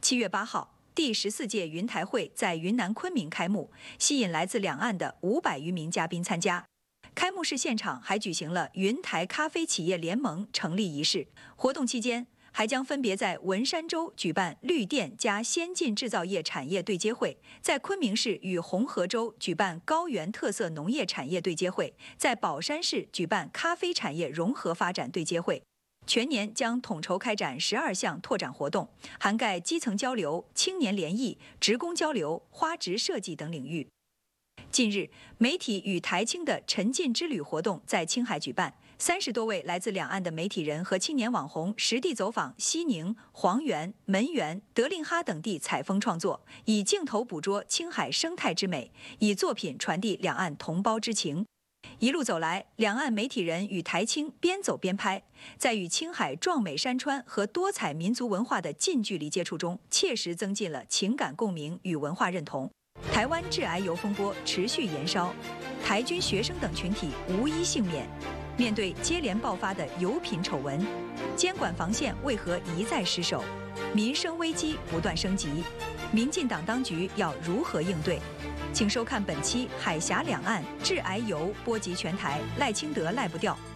7月8号，第14届云台会在云南昆明开幕，吸引来自两岸的500余名嘉宾参加。开幕式现场还举行了云台咖啡企业联盟成立仪式。活动期间，还将分别在文山州举办绿电加先进制造业产业对接会，在昆明市与红河州举办高原特色农业产业对接会，在宝山市举办咖啡产业融合发展对接会。全年将统筹开展12项拓展活动，涵盖基层交流、青年联谊、职工交流、花植设计等领域。近日，媒体与台青的沉浸之旅活动在青海举办，30多位来自两岸的媒体人和青年网红实地走访西宁、黄原、门源、德令哈等地采风创作，以镜头捕捉青海生态之美，以作品传递两岸同胞之情。一路走来，两岸媒体人与台青边走边拍，在与青海壮美山川和多彩民族文化的近距离接触中，切实增进了情感共鸣与文化认同。台湾致癌油风波持续延烧，台军学生等群体无一幸免。面对接连爆发的油品丑闻，监管防线为何一再失守？民生危机不断升级，民进党当局要如何应对？请收看本期《海峡两岸致癌油波及全台，赖清德赖不掉》。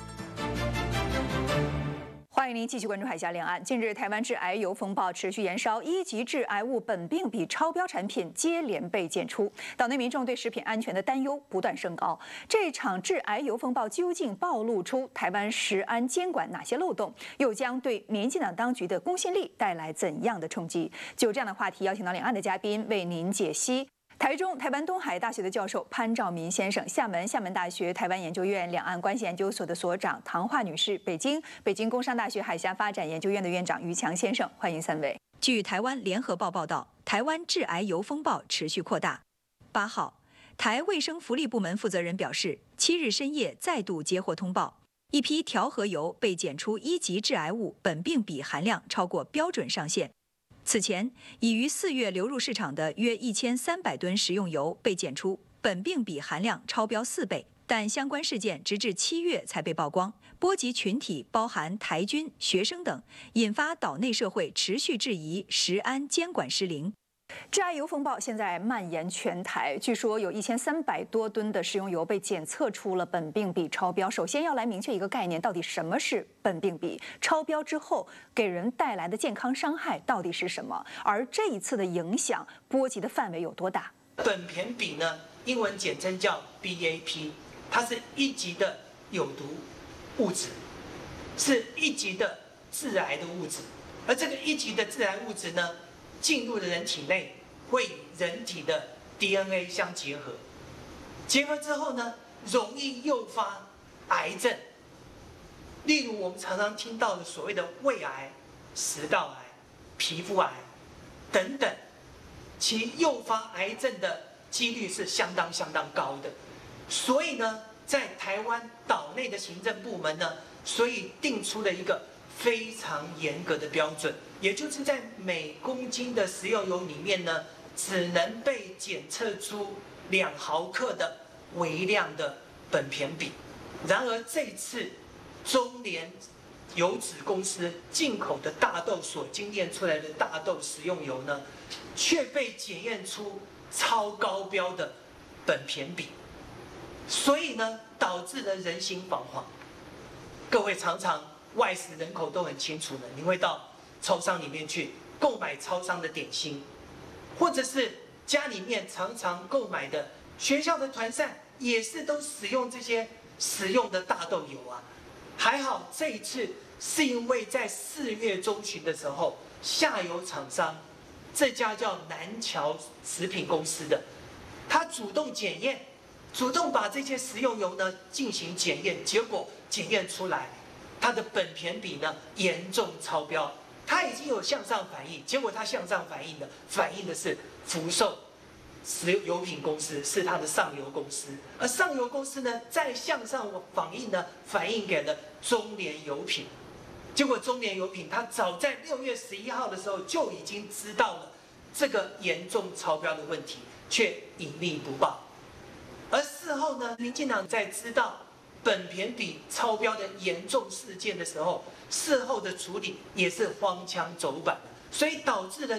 欢迎您继续关注海峡两岸。近日，台湾致癌油风暴持续延烧，1级致癌物苯并芘超标产品接连被检出，岛内民众对食品安全的担忧不断升高。这场致癌油风暴究竟暴露出台湾食安监管哪些漏洞，又将对民进党当局的公信力带来怎样的冲击？就这样的话题，邀请到两岸的嘉宾为您解析。台湾东海大学的教授潘兆民先生，厦门大学台湾研究院两岸关系研究所的所长唐华女士，北京工商大学海峡发展研究院的院长于强先生，欢迎3位。据台湾联合报报道，台湾致癌油风暴持续扩大。8号，台卫生福利部门负责人表示，7日深夜再度接获通报，一批调和油被检出1级致癌物苯并芘含量超过标准上限。此前，已于4月流入市场的约1300吨食用油被检出苯并芘含量超标4倍，但相关事件直至7月才被曝光，波及群体包含台军、学生等，引发岛内社会持续质疑食安监管失灵。致癌油风暴现在蔓延全台，据说有1300多吨的食用油被检测出了苯并芘超标。首先要来明确一个概念，到底什么是苯并芘？超标之后给人带来的健康伤害到底是什么？而这一次的影响波及的范围有多大？ 苯偏芘呢，英文简称叫 BAP， 它是1级的有毒物质，是1级的致癌的物质。而这个1级的致癌物质呢，进入了人体内，会与人体的 DNA 相结合，结合之后呢，容易诱发癌症，例如我们常常听到的所谓的胃癌、食道癌、皮肤癌等等，其诱发癌症的几率是相当高的。所以呢，在台湾岛内的行政部门呢，所以定出了一个非常严格的标准，也就是在每公斤的食用油里面呢，只能被检测出2毫克的微量的苯偏芘。然而这次中联油脂公司进口的大豆所精炼出来的大豆食用油呢，却被检验出超高标的苯偏芘，所以呢，导致了人心惶惶。各位常常外食人口都很清楚的，你会到超商里面去购买超商的点心，或者是家里面常常购买的学校的团膳，也是都使用这些食用的大豆油啊。还好这一次是因为在4月中旬的时候，下游厂商这家叫南侨食品公司的，他主动检验，主动把这些食用油呢进行检验，结果检验出来它的苯偏芘呢严重超标，它已经有向上反应，结果它向上反映的是福寿食油品公司，是它的上游公司，而上游公司呢再向上反映给了中联油品，结果中联油品它早在6月11号的时候就已经知道了这个严重超标的问题，却隐匿不报。而事后呢，民进党在知道苯偏芘超标的严重事件的时候，事后的处理也是荒腔走板，所以导致了